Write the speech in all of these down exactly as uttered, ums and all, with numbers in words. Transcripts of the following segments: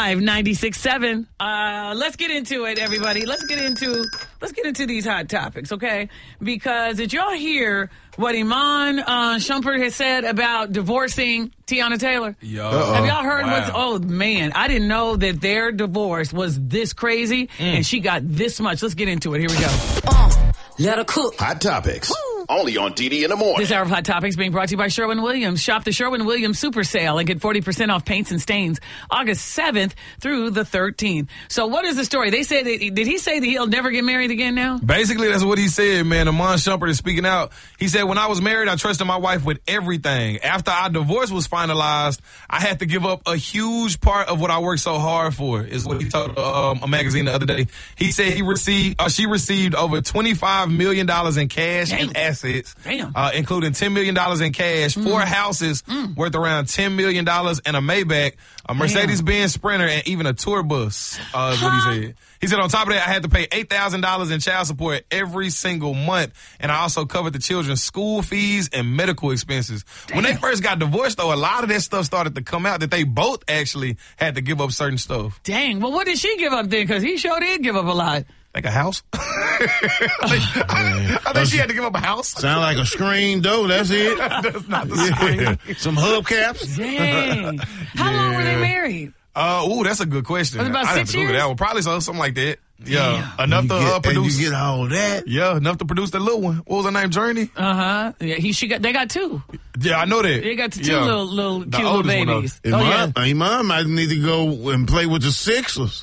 five, ninety-six point seven. Uh, let's get into it, everybody. Let's get into let's get into these hot topics, okay? Because did y'all hear what Iman uh, Shumpert has said about divorcing Tiana Taylor? Yo. Uh-oh. Have y'all heard Wow. what's... Oh, man. I didn't know that their divorce was this crazy, mm. and she got this much. Let's get into it. Here we go. Uh, let her cook. Hot Topics. Only on D D in the morning. This hour of Hot Topics being brought to you by Sherwin-Williams. Shop the Sherwin-Williams Super Sale and get forty percent off paints and stains August seventh through the thirteenth. So what is the story? They said, that, did he say that he'll never get married again now? Basically, that's what he said, man. Iman Shumpert is speaking out. He said, when I was married, I trusted my wife with everything. After our divorce was finalized, I had to give up a huge part of what I worked so hard for, is what he told um, a magazine the other day. He said he received, uh, she received over twenty-five million dollars in cash Damn. and assets. Damn. Uh, including ten million dollars in cash, mm. four houses mm. worth around ten million dollars, and a Maybach, a Mercedes-Benz Sprinter, and even a tour bus, uh, is what he said. He said on top of that, I had to pay eight thousand dollars in child support every single month, and I also covered the children's school fees and medical expenses. Damn. When they first got divorced, though, a lot of that stuff started to come out, that they both actually had to give up certain stuff. Dang. Well, what did she give up then? Because he sure did give up a lot. Like a house? I think, I, I think she had to give up a house. Sound like a screen door, that's it. That's not the screen. Yeah. Some hubcaps. Dang. How Yeah. long were they married? Uh, ooh, that's a good question. Was it about I six have to Google years? that one. Probably so, something like that. Yeah, Damn. enough You to get, uh, produce. And you get all that. Yeah, enough to produce that little one. What was her name? Journey. Uh huh. Yeah, he she got they got two. Yeah, I know that. They got two yeah. little little The cute little oldest one, though. babies. And Oh mom, yeah. and mom might need to go and play with the Sixers.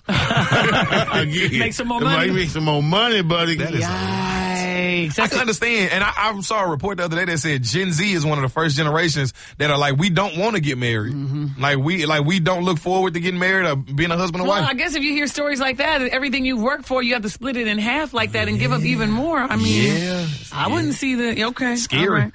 Make some more money. Might make some more money, buddy. That is Yikes. I can understand, and I, I saw a report the other day that said Gen Z is one of the first generations that are like, we don't want to get married. Mm-hmm. Like we, like we don't look forward to getting married or being a husband and Well, wife. I guess if you hear stories like that, everything you've worked for, you have to split it in half like that and give up even more. I mean, Yeah. I wouldn't see the okay. Scary. All right.